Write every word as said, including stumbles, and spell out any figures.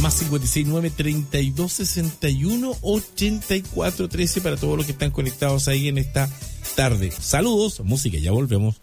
Más cincuenta y seis nueve treinta y dos sesenta y uno ochenta y cuatro trece para todos los que están conectados ahí en esta tarde. Saludos, música, ya volvemos.